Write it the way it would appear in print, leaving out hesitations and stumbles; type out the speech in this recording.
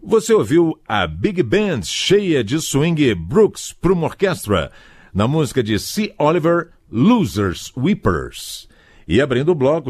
Você ouviu a Big Band cheia de swing Brooks para uma orquestra, na música de C. Oliver, Losers Weepers. E abrindo o bloco,